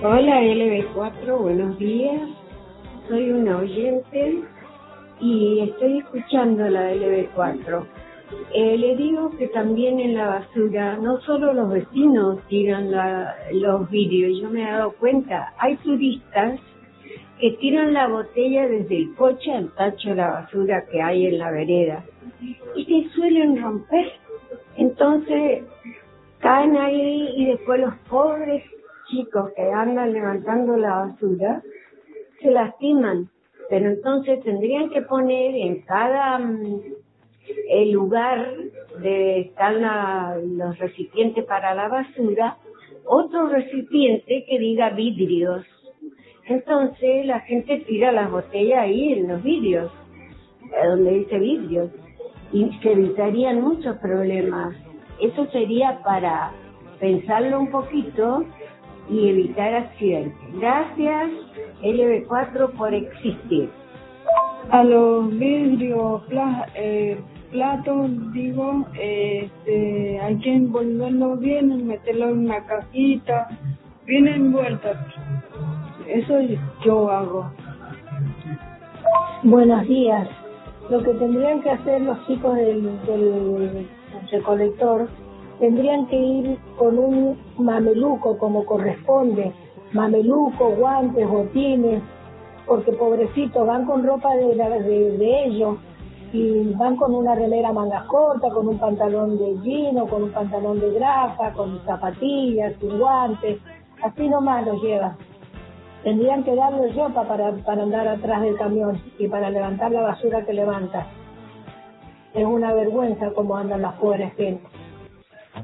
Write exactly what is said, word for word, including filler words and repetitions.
Hola L B cuatro, buenos días. Soy una oyente y estoy escuchando la L B cuatro. Eh, le digo que también en la basura, no solo los vecinos tiran la, los vidrios, yo me he dado cuenta, hay turistas que tiran la botella desde el coche al tacho de la basura que hay en la vereda y se suelen romper. Entonces caen ahí y después los pobres chicos que andan levantando la basura se lastiman. Pero entonces tendrían que poner en cada um, el lugar de están la, los recipientes para la basura, otro recipiente que diga vidrios. Entonces la gente tira las botellas ahí en los vidrios, donde dice vidrios, y se evitarían muchos problemas. Eso sería para pensarlo un poquito y evitar accidentes. Gracias L B cuatro por existir. A los vidrios, pla, eh, platos, digo, eh, este, hay que envolverlos bien, meterlos en una cajita, bien envueltos. Eso yo hago. Buenos días. Lo que tendrían que hacer los chicos del, del recolector, tendrían que ir con un mameluco como corresponde, mameluco, guantes, botines, porque pobrecitos van con ropa de, de, de ellos y van con una remera mangas cortas, con un pantalón de jean o con un pantalón de grapa, con zapatillas, sin guantes, así nomás los llevan. Tendrían que darles ropa para, para andar atrás del camión y para levantar la basura que levanta. Es una vergüenza cómo andan las pobres gente.